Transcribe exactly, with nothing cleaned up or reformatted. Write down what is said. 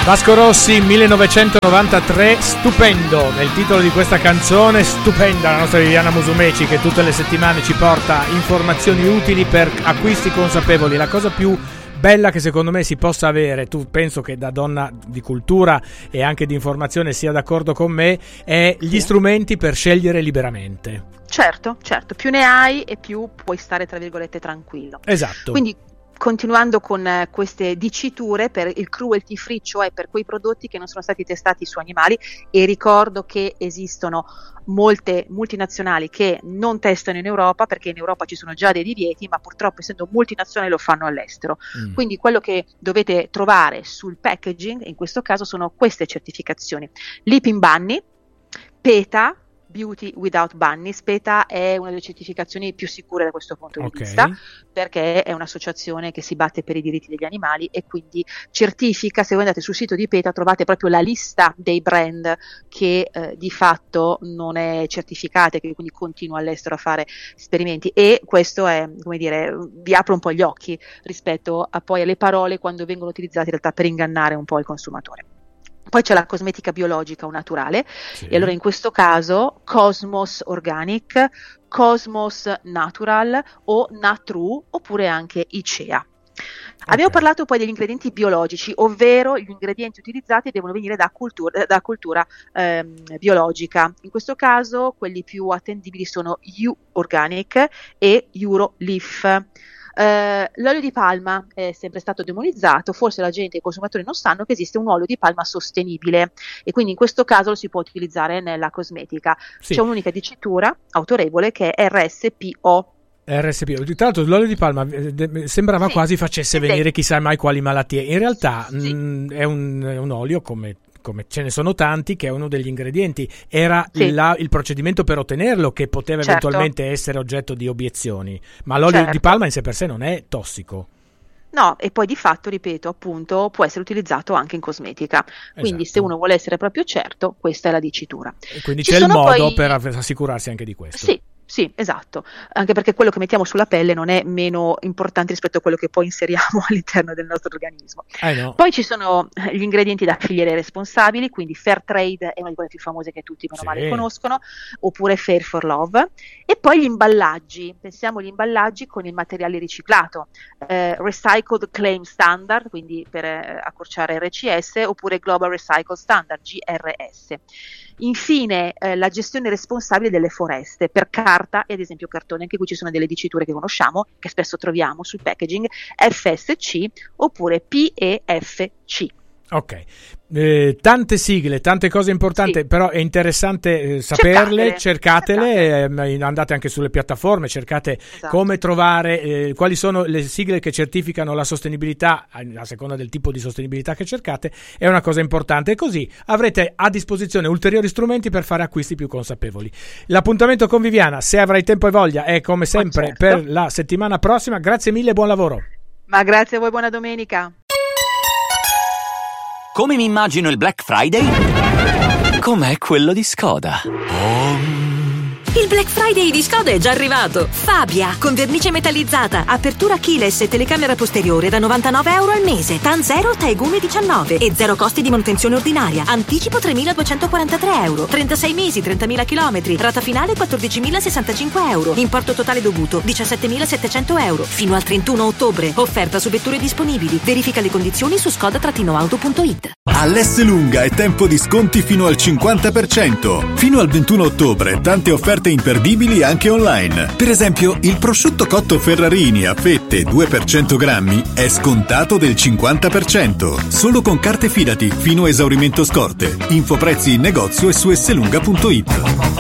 Vasco Rossi, millenovecentonovantatré, stupendo nel titolo di questa canzone, stupenda la nostra Viviana Musumeci che tutte le settimane ci porta informazioni utili per acquisti consapevoli. La cosa più bella che secondo me si possa avere, tu penso che da donna di cultura e anche di informazione sia d'accordo con me, è gli sì. strumenti per scegliere liberamente. Certo, certo, più ne hai e più puoi stare tra virgolette tranquillo. Esatto. Quindi continuando con eh, queste diciture per il cruelty free, cioè per quei prodotti che non sono stati testati su animali, e ricordo che esistono molte multinazionali che non testano in Europa perché in Europa ci sono già dei divieti, ma purtroppo essendo multinazionali lo fanno all'estero. Mm. Quindi quello che dovete trovare sul packaging in questo caso sono queste certificazioni: Leaping Bunny, PETA, Beauty Without Bunnies. PETA è una delle certificazioni più sicure da questo punto di okay. vista, perché è un'associazione che si batte per i diritti degli animali e quindi certifica. Se voi andate sul sito di PETA trovate proprio la lista dei brand che eh, di fatto non è certificata e che quindi continua all'estero a fare esperimenti, e questo è, come dire, vi apre un po' gli occhi rispetto a poi alle parole quando vengono utilizzate in realtà per ingannare un po' il consumatore. Poi c'è la cosmetica biologica o naturale, sì. E allora in questo caso Cosmos Organic, Cosmos Natural o Natru, oppure anche Icea. Okay. Abbiamo parlato poi degli ingredienti biologici, ovvero gli ingredienti utilizzati devono venire da cultura, da cultura ehm, biologica. In questo caso quelli più attendibili sono U Organic e Euroleaf. Uh, l'olio di palma è sempre stato demonizzato, forse la gente e i consumatori non sanno che esiste un olio di palma sostenibile e quindi in questo caso lo si può utilizzare nella cosmetica. Sì. C'è un'unica dicitura autorevole che è R S P O. R S P O. Tra l'altro l'olio di palma sembrava sì. quasi facesse venire sì. chissà mai quali malattie. In realtà sì. mh, è, un, è un olio come come ce ne sono tanti, che è uno degli ingredienti. Era sì. la, il procedimento per ottenerlo che poteva certo. eventualmente essere oggetto di obiezioni, ma l'olio certo. di palma in sé per sé non è tossico. No, e poi di fatto, ripeto, appunto, può essere utilizzato anche in cosmetica. Quindi esatto. se uno vuole essere proprio certo, questa è la dicitura. E quindi Ci c'è il modo poi... per assicurarsi anche di questo. Sì. Sì, esatto, anche perché quello che mettiamo sulla pelle non è meno importante rispetto a quello che poi inseriamo all'interno del nostro organismo. Eh no. Poi ci sono gli ingredienti da filiere responsabili, quindi Fair Trade è una di quelle più famose che tutti meno sì. male conoscono, oppure Fair for Love. E poi gli imballaggi, pensiamo agli imballaggi con il materiale riciclato, eh, Recycled Claim Standard, quindi per eh, accorciare R C S, oppure Global Recycled Standard, G R S. Infine eh, la gestione responsabile delle foreste per carta e ad esempio cartone, anche qui ci sono delle diciture che conosciamo, che spesso troviamo sul packaging, F S C oppure P E F C. Ok, eh, tante sigle, tante cose importanti, sì. però è interessante eh, saperle, cercatele, cercatele. Eh, andate anche sulle piattaforme, cercate esatto. come trovare, eh, quali sono le sigle che certificano la sostenibilità, a seconda del tipo di sostenibilità che cercate, è una cosa importante, e così avrete a disposizione ulteriori strumenti per fare acquisti più consapevoli. L'appuntamento con Viviana, se avrai tempo e voglia, è come sempre certo. per la settimana prossima. Grazie mille e buon lavoro. Ma grazie a voi, buona domenica. Come mi immagino il Black Friday? Com'è quello di Skoda. Oh. Il Black Friday di Skoda è già arrivato. Fabia, con vernice metallizzata, apertura keyless e telecamera posteriore da novantanove euro al mese. TAN zero, Taigume diciannove e zero costi di manutenzione ordinaria. Anticipo tremiladuecentoquarantatré euro. trentasei mesi, trentamila chilometri. Rata finale quattordicimilasessantacinque euro. Importo totale dovuto diciassettemilasettecento euro. Fino al trentuno ottobre. Offerta su vetture disponibili. Verifica le condizioni su skoda auto punto it. All'Esselunga è tempo di sconti fino al cinquanta per cento. Fino al ventuno ottobre tante offerte imperdibili anche online. Per esempio, il prosciutto cotto Ferrarini a fette due per cento grammi è scontato del cinquanta per cento. Solo con carte Fidati fino a esaurimento scorte. Info prezzi in negozio e su esselunga punto it.